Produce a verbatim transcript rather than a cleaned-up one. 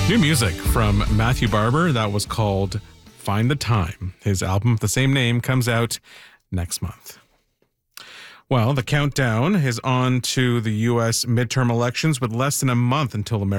New music from Matthew Barber. That was called Find the Time. His album with the same name comes out next month. Well, the countdown is on to the U S midterm elections with less than a month until America